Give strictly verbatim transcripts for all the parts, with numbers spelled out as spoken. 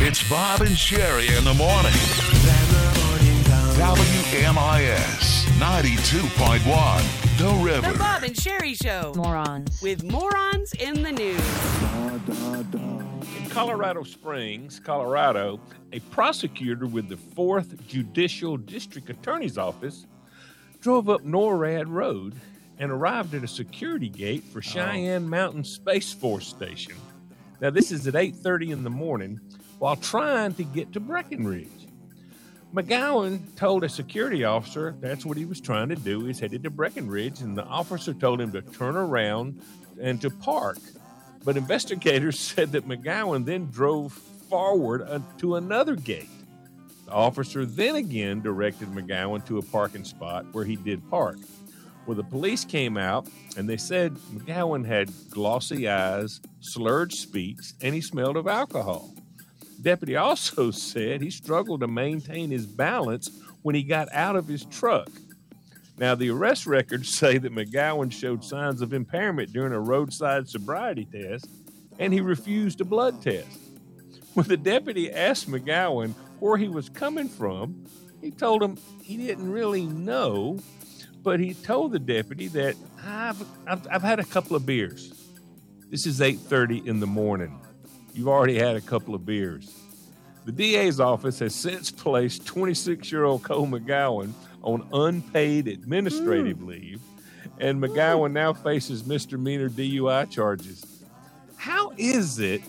It's Bob and Sherry in the morning. W M I S ninety-two point one, The River. The Bob and Sherry Show. Morons. With morons in the news. In Colorado Springs, Colorado, a prosecutor with the fourth Judicial District Attorney's Office drove up NORAD Road and arrived at a security gate for Cheyenne Mountain Space Force Station. Now, this is at eight thirty in the morning while trying to get to Breckenridge. McGowan told a security officer that's what he was trying to do. He's headed to Breckenridge, and the officer told him to turn around and to park. But investigators said that McGowan then drove forward to another gate. The officer then again directed McGowan to a parking spot where he did park. Well, the police came out, and they said McGowan had glossy eyes, slurred speech, and he smelled of alcohol. Deputy also said he struggled to maintain his balance when he got out of his truck. Now, the arrest records say that McGowan showed signs of impairment during a roadside sobriety test, and he refused a blood test. When the deputy asked McGowan where he was coming from, he told him he didn't really know, but he told the deputy that I've, I've, I've had a couple of beers. This is eight thirty in the morning. You've already had a couple of beers. The D A's office has since placed twenty-six-year-old Cole McGowan on unpaid administrative mm. leave, and McGowan now faces misdemeanor D U I charges. How is it?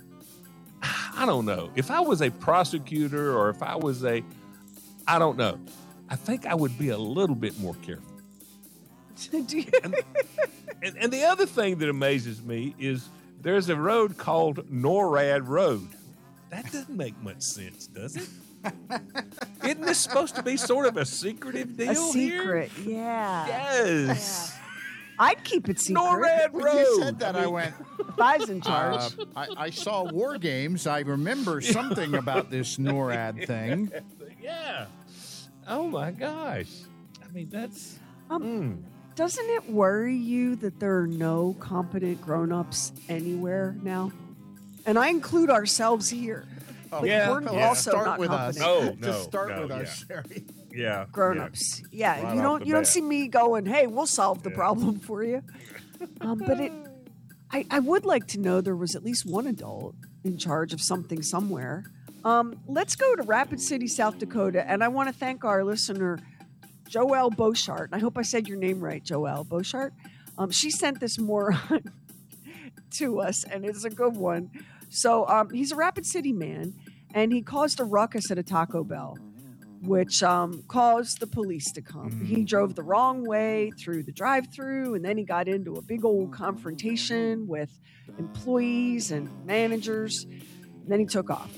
I don't know. If I was a prosecutor or if I was a, I don't know. I think I would be a little bit more careful. and, and, and the other thing that amazes me is there's a road called NORAD Road. That doesn't make much sense, does it? Isn't this supposed to be sort of a secretive deal A secret, here? yeah. Yes. Yeah. I'd keep it secret. NORAD When Road. you said that, I, I mean, I went, If I was in charge. uh, I, I saw War Games. I remember something about this NORAD thing. Yeah. Oh, my gosh. I mean, that's... Um, mm. Doesn't it worry you that there are no competent grown-ups anywhere now? And I include ourselves here. Oh, Yeah, we're yeah. also start not with us. competent. No, no, Just start no, with yeah. us, Sherry. Yeah. Grown-ups. Yeah, Right you off don't the you don't bat. see me going, hey, we'll solve the Yeah. problem for you. Um, but it, I, I would like to know there was at least one adult in charge of something somewhere. Um, let's go to Rapid City, South Dakota, and I want to thank our listener, Joelle Beauchart. I hope I said your name right, Joelle Beauchart. Um, she sent this moron to us, and it's a good one. So um, he's a Rapid City man, and he caused a ruckus at a Taco Bell, which um, caused the police to come. Mm. He drove the wrong way through the drive-thru, and then he got into a big old confrontation with employees and managers, and then he took off.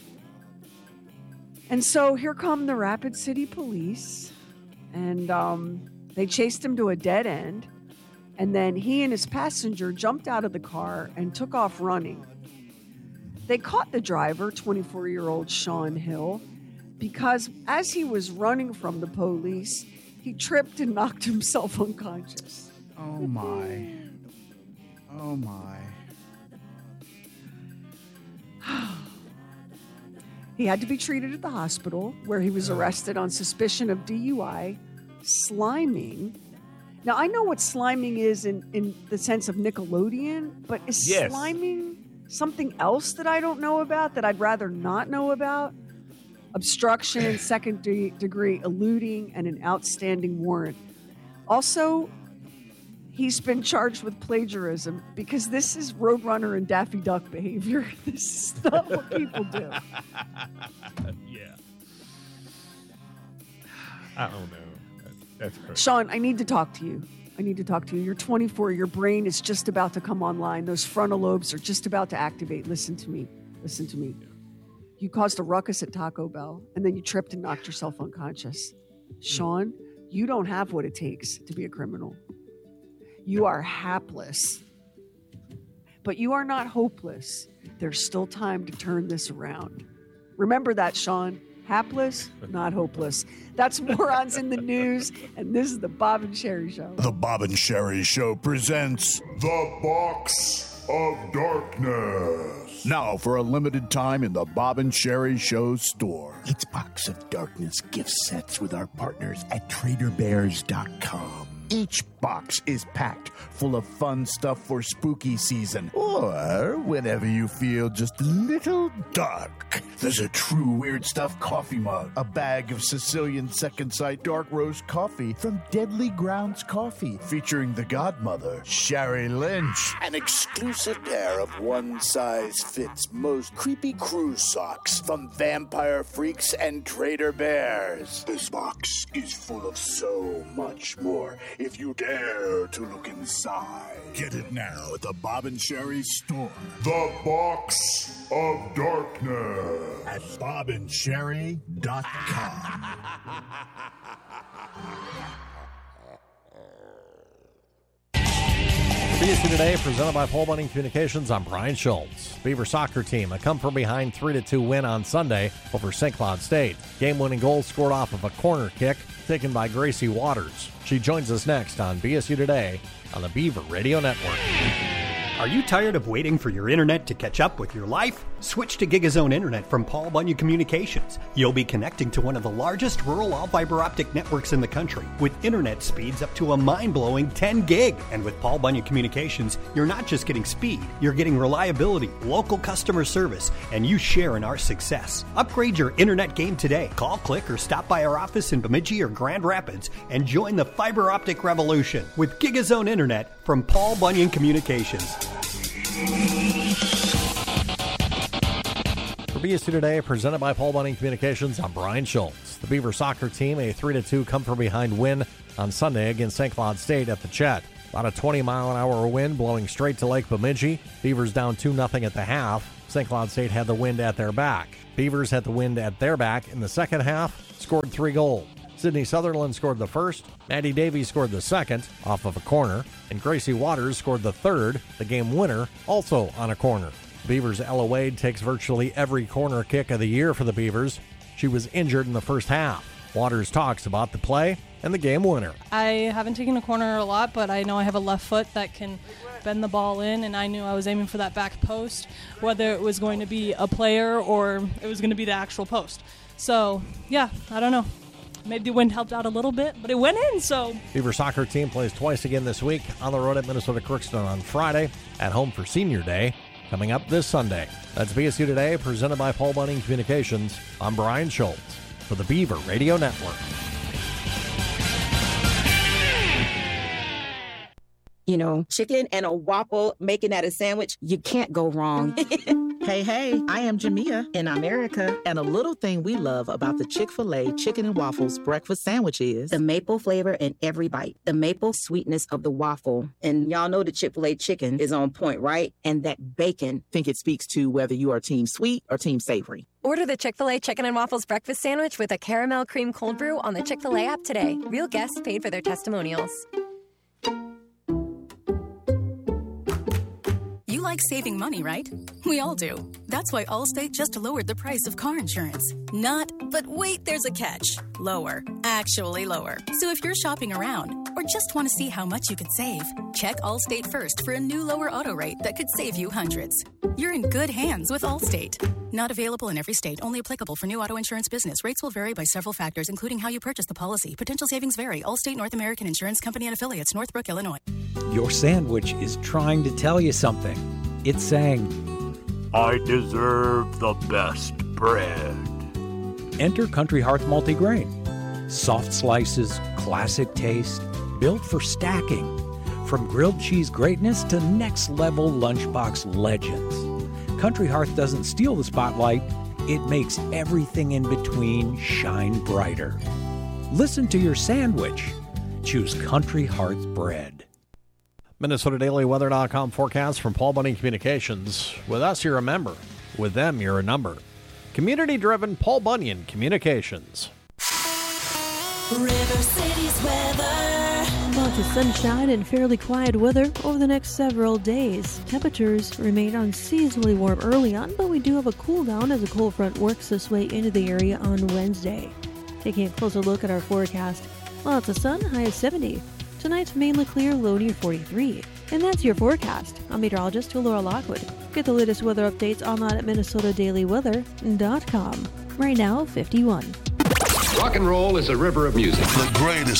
And so here come the Rapid City police, and um, they chased him to a dead end, and then he and his passenger jumped out of the car and took off running. They caught the driver, twenty-four-year-old Sean Hill, because as he was running from the police, he tripped and knocked himself unconscious. Oh, my. Oh, my. He had to be treated at the hospital, where he was arrested on suspicion of D U I, sliming. Now, I know what sliming is in, in the sense of Nickelodeon, but is Yes. sliming something else that I don't know about, that I'd rather not know about? Obstruction, second de- degree eluding, and an outstanding warrant. Also, he's been charged with plagiarism because this is Roadrunner and Daffy Duck behavior. This is not what people do. Yeah. I don't know. That's crazy. Sean, I need to talk to you. I need to talk to you. You're twenty-four. Your brain is just about to come online. Those frontal lobes are just about to activate. Listen to me. Listen to me. You caused a ruckus at Taco Bell, and then you tripped and knocked yourself unconscious. Sean, you don't have what it takes to be a criminal. You are hapless. But you are not hopeless. There's still time to turn this around. Remember that, Sean. Hapless, not hopeless. That's Morons in the News, and this is the Bob and Sherry Show. The Bob and Sherry Show presents The Box of Darkness. Now for a limited time in the Bob and Sherry Show store. It's Box of Darkness gift sets with our partners at Trader Bears dot com. Each box is packed full of fun stuff for spooky season, or whenever you feel just a little dark. There's a true Weird Stuff coffee mug, a bag of Sicilian Second Sight dark roast coffee from Deadly Grounds Coffee, featuring the godmother, Sherry Lynch, an exclusive pair of one-size-fits most creepy cruise socks from Vampire Freaks and Trader Bears. This box is full of so much more if you dare to look inside. Get it now at the Bob and Sherry store. The Box of Darkness. At Bob and Sherry dot com. B S U Today, presented by Paul Bunyan Communications. I'm Brian Schultz. Beaver soccer team, a come-from-behind three to two win on Sunday over Saint Cloud State. Game-winning goal scored off of a corner kick taken by Gracie Waters. She joins us next on B S U Today on the Beaver Radio Network. Are you tired of waiting for your internet to catch up with your life? Switch to GigaZone Internet from Paul Bunyan Communications. You'll be connecting to one of the largest rural all-fiber optic networks in the country with internet speeds up to a mind-blowing ten gig. And with Paul Bunyan Communications, you're not just getting speed, you're getting reliability, local customer service, and you share in our success. Upgrade your internet game today. Call, click, or stop by our office in Bemidji or Grand Rapids and join the fiber optic revolution with GigaZone Internet from Paul Bunyan Communications. For B S U Today, presented by Paul Bunyan Communications, I'm Brian Schultz. The Beaver soccer team, a three to two come-from-behind win on Sunday against Saint Cloud State at the Chet. About a twenty mile an hour wind blowing straight to Lake Bemidji. Beavers down two nothing at the half. Saint Cloud State had the wind at their back. Beavers had the wind at their back in the second half, scored three goals. Sydney Sutherland scored the first, Maddie Davies scored the second off of a corner, and Gracie Waters scored the third, the game winner, also on a corner. Beavers' Ella Wade takes virtually every corner kick of the year for the Beavers. She was injured in the first half. Waters talks about the play and the game winner. I haven't taken a corner a lot, but I know I have a left foot that can bend the ball in, and I knew I was aiming for that back post, whether it was going to be a player or it was going to be the actual post. So, yeah, I don't know. Maybe the wind helped out a little bit, but it went in, so. Beaver soccer team plays twice again this week, on the road at Minnesota Crookston on Friday, at home for Senior Day, coming up this Sunday. That's B S U Today, presented by Paul Bunyan Communications. I'm Brian Schultz for the Beaver Radio Network. You know, chicken and a waffle, making that a sandwich, you can't go wrong. Hey, hey, I am Jamia. In America. And a little thing we love about the Chick-fil-A Chicken and Waffles breakfast sandwich is the maple flavor in every bite, the maple sweetness of the waffle. And y'all know the Chick-fil-A chicken is on point, right? And that bacon. Think it speaks to whether you are team sweet or team savory. Order the Chick-fil-A Chicken and Waffles breakfast sandwich with a caramel cream cold brew on the Chick-fil-A app today. Real guests paid for their testimonials. You like saving money, right? We all do. That's why Allstate just lowered the price of car insurance. Not, but wait, there's a catch. Lower. Actually lower. So if you're shopping around or just want to see how much you could save, check Allstate first for a new lower auto rate that could save you hundreds. You're in good hands with Allstate. Not available in every state. Only applicable for new auto insurance business. Rates will vary by several factors, including how you purchase the policy. Potential savings vary. Allstate North American Insurance Company and Affiliates, Northbrook, Illinois. Your sandwich is trying to tell you something. It's saying, I deserve the best bread. Enter Country Hearth Multigrain. Soft slices, classic taste, built for stacking. From grilled cheese greatness to next level lunchbox legends. Country Hearth doesn't steal the spotlight, it makes everything in between shine brighter. Listen to your sandwich. Choose Country Hearth bread. Minnesota Daily Weather dot com forecast from Paul Bunyan Communications. With us, you're a member. With them, you're a number. Community-driven Paul Bunyan Communications. River City's weather. Lots of sunshine and fairly quiet weather over the next several days. Temperatures remain unseasonably warm early on, but we do have a cool down as a cold front works this way into the area on Wednesday. Taking a closer look at our forecast. Lots of sun, high of seventy. Tonight's mainly clear, low near forty-three. And that's your forecast. I'm meteorologist Laura Lockwood. Get the latest weather updates online at Minnesota Daily Weather dot com. Right now, fifty-one. Rock and roll is a river of music. The greatest